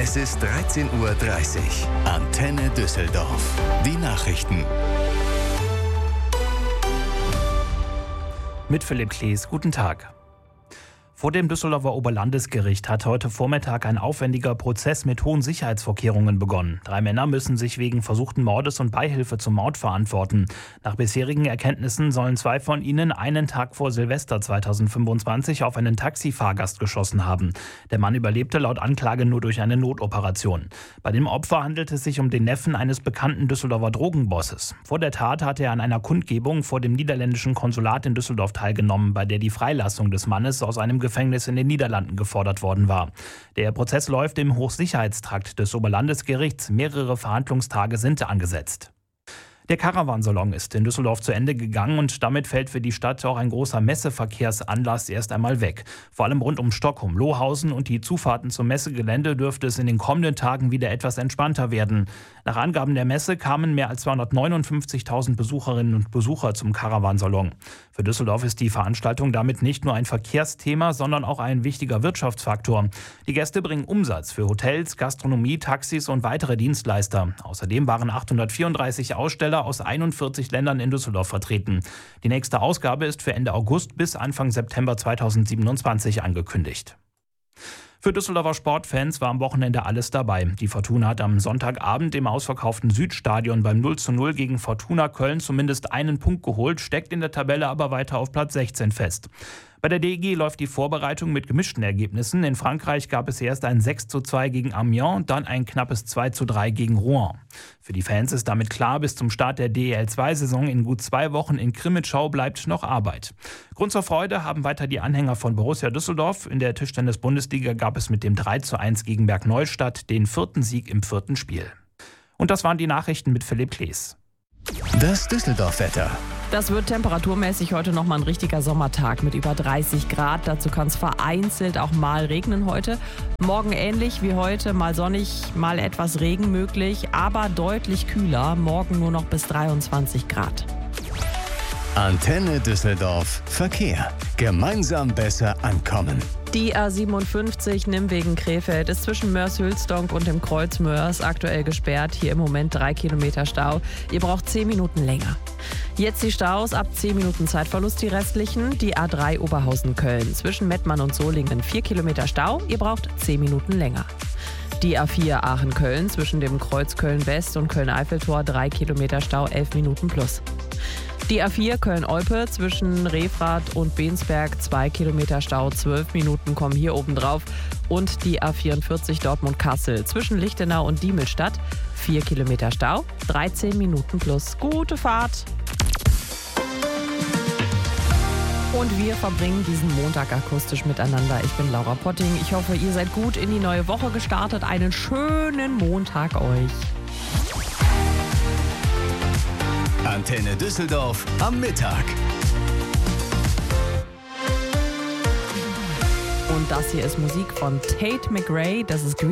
Es ist 13:30 Uhr. Antenne Düsseldorf. Die Nachrichten. Mit Philipp Klees, guten Tag. Vor dem Düsseldorfer Oberlandesgericht hat heute Vormittag ein aufwendiger Prozess mit hohen Sicherheitsvorkehrungen begonnen. 3 Männer müssen sich wegen versuchten Mordes und Beihilfe zum Mord verantworten. Nach bisherigen Erkenntnissen sollen 2 von ihnen einen Tag vor Silvester 2025 auf einen Taxifahrgast geschossen haben. Der Mann überlebte laut Anklage nur durch eine Notoperation. Bei dem Opfer handelt es sich um den Neffen eines bekannten Düsseldorfer Drogenbosses. Vor der Tat hatte er an einer Kundgebung vor dem niederländischen Konsulat in Düsseldorf teilgenommen, bei der die Freilassung des Mannes aus einem Gefängnis in den Niederlanden gefordert worden war. Der Prozess läuft im Hochsicherheitstrakt des Oberlandesgerichts. Mehrere Verhandlungstage sind angesetzt. Der Caravansalon ist in Düsseldorf zu Ende gegangen und damit fällt für die Stadt auch ein großer Messeverkehrsanlass erst einmal weg. Vor allem rund um Stockholm, Lohausen und die Zufahrten zum Messegelände dürfte es in den kommenden Tagen wieder etwas entspannter werden. Nach Angaben der Messe kamen mehr als 259.000 Besucherinnen und Besucher zum Caravansalon. Für Düsseldorf ist die Veranstaltung damit nicht nur ein Verkehrsthema, sondern auch ein wichtiger Wirtschaftsfaktor. Die Gäste bringen Umsatz für Hotels, Gastronomie, Taxis und weitere Dienstleister. Außerdem waren 834 Aussteller aus 41 Ländern in Düsseldorf vertreten. Die nächste Ausgabe ist für Ende August bis Anfang September 2027 angekündigt. Für Düsseldorfer Sportfans war am Wochenende alles dabei. Die Fortuna hat am Sonntagabend im ausverkauften Südstadion beim 0:0 gegen Fortuna Köln zumindest einen Punkt geholt, steckt in der Tabelle aber weiter auf Platz 16 fest. Bei der DEG läuft die Vorbereitung mit gemischten Ergebnissen. In Frankreich gab es erst ein 6:2 gegen Amiens, dann ein knappes 2:3 gegen Rouen. Für die Fans ist damit klar, bis zum Start der DEL2-Saison in gut 2 Wochen in Crimmitschau bleibt noch Arbeit. Grund zur Freude haben weiter die Anhänger von Borussia Düsseldorf. In der Tischtennis-Bundesliga gab es mit dem 3:1 gegen Bergneustadt den 4. Sieg im 4. Spiel. Und das waren die Nachrichten mit Philipp Klees. Das Düsseldorf-Wetter. Das wird temperaturmäßig heute nochmal ein richtiger Sommertag mit über 30 Grad. Dazu kann es vereinzelt auch mal regnen heute. Morgen ähnlich wie heute, mal sonnig, mal etwas Regen möglich, aber deutlich kühler. Morgen nur noch bis 23 Grad. Antenne Düsseldorf. Verkehr. Gemeinsam besser ankommen. Die A57 Nimwegen-Krefeld ist zwischen Mörs-Hülsdonk und dem Kreuz Mörs aktuell gesperrt. Hier im Moment 3 Kilometer Stau. Ihr braucht 10 Minuten länger. Jetzt die Staus, ab 10 Minuten Zeitverlust die restlichen. Die A3 Oberhausen-Köln zwischen Mettmann und Solingen 4 Kilometer Stau. Ihr braucht 10 Minuten länger. Die A4 Aachen-Köln zwischen dem Kreuz Köln-West und Köln-Eiffeltor 3 Kilometer Stau, 11 Minuten plus. Die A4 Köln-Olpe zwischen Refrath und Bensberg 2 Kilometer Stau, 12 Minuten kommen hier oben drauf. Und die A44 Dortmund-Kassel zwischen Lichtenau und Diemelstadt 4 Kilometer Stau, 13 Minuten plus. Gute Fahrt! Und wir verbringen diesen Montag akustisch miteinander. Ich bin Laura Potting. Ich hoffe, ihr seid gut in die neue Woche gestartet. Einen schönen Montag euch. Antenne Düsseldorf am Mittag. Und das hier ist Musik von Tate McRae. Das ist Green.